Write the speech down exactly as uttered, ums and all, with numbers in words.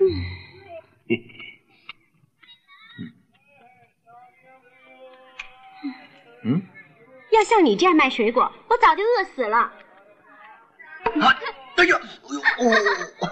嗯， 要像你这样卖水果，我早就饿死了。 啊！哎呀，哎呦，哦！